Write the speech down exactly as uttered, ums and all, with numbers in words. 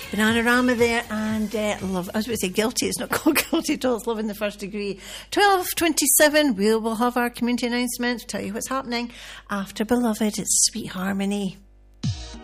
Bananarama there, and uh, love. I was going to say guilty. It's not called guilty at all. It's Love in the First Degree. twelve twenty-seven. We will have our community announcement. Tell you what's happening after Beloved. It's Sweet Harmony.